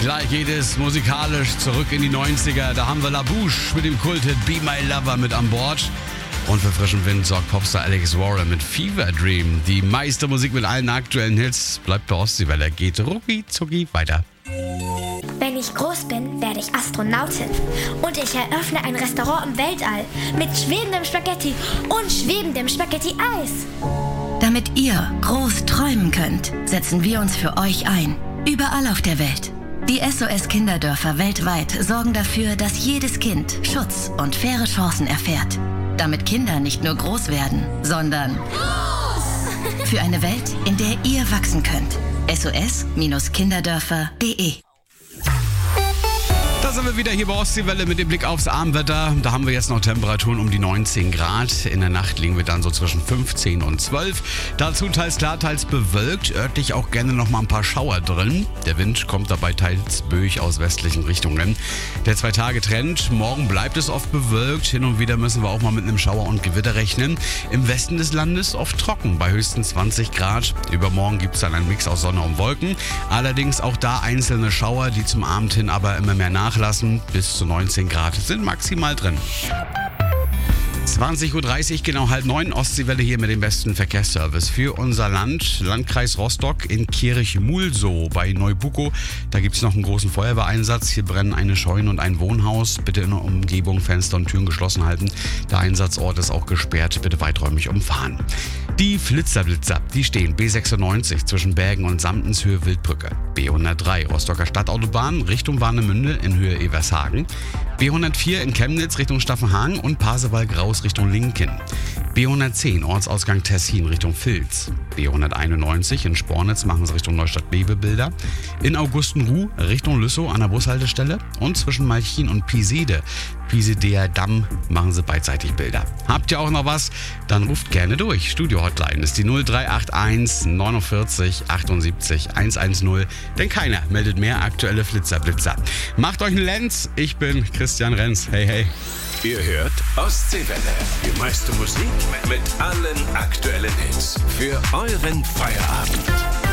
Gleich geht es musikalisch zurück in die 90er. Da haben wir La Bouche mit dem Kulthit Be My Lover mit an Bord. Und für frischen Wind sorgt Popstar Alex Warren mit Fever Dream. Die meiste Musik mit allen aktuellen Hits bleibt bei Ostseewelle. Geht rucki zucki weiter. Wenn ich groß bin, werde ich Astronautin. Und ich eröffne ein Restaurant im Weltall mit schwebendem Spaghetti und schwebendem Spaghetti-Eis. Damit ihr groß träumen könnt, setzen wir uns für euch ein. Überall auf der Welt. Die SOS-Kinderdörfer weltweit sorgen dafür, dass jedes Kind Schutz und faire Chancen erfährt. Damit Kinder nicht nur groß werden, sondern groß! Für eine Welt, in der ihr wachsen könnt. SOS-Kinderdörfer.de. Da sind wir wieder hier bei Ostseewelle mit dem Blick aufs Abendwetter. Da haben wir jetzt noch Temperaturen um die 19 Grad. In der Nacht liegen wir dann so zwischen 15 und 12. Dazu teils klar, teils bewölkt. Örtlich auch gerne noch mal ein paar Schauer drin. Der Wind kommt dabei teils böig aus westlichen Richtungen. Der 2-Tage-Trend. Morgen bleibt es oft bewölkt. Hin und wieder müssen wir auch mal mit einem Schauer und Gewitter rechnen. Im Westen des Landes oft trocken bei höchstens 20 Grad. Übermorgen gibt es dann einen Mix aus Sonne und Wolken. Allerdings auch da einzelne Schauer, die zum Abend hin aber immer mehr nachlassen. Bis zu 19 Grad sind maximal drin. 20.30 Uhr, genau 8:30, Ostseewelle hier mit dem besten Verkehrsservice für unser Land. Landkreis Rostock in Kirchmulsow bei Neubuckow. Da gibt es noch einen großen Feuerwehreinsatz. Hier brennen eine Scheune und ein Wohnhaus. Bitte in der Umgebung Fenster und Türen geschlossen halten. Der Einsatzort ist auch gesperrt. Bitte weiträumig umfahren. Die Flitzerblitzer, die stehen B96 zwischen Bergen und Samtenshöhe Wildbrücke. B103 Rostocker Stadtautobahn Richtung Warnemünde in Höhe Evershagen. B104 in Chemnitz Richtung Staffenhagen und Pasewalk-Raus Richtung Linken. B110 Ortsausgang Tessin Richtung Vilz. B191 in Spornitz machen sie Richtung Neustadt-Bewe-Bilder. In Augustenruh Richtung Lüssow an der Bushaltestelle. Und zwischen Malchin und Pisede, Pisedea Damm, machen sie beidseitig Bilder. Habt ihr auch noch was? Dann ruft gerne durch. Studio-Hotline ist die 0381 49 78 110. Denn keiner meldet mehr aktuelle Flitzerblitzer. Macht euch einen Lenz. Ich bin Christian Renz. Hey, hey. Ihr hört Ostseewelle. Die meiste Musik mit allen aktuellen Hits. Für euren Feierabend.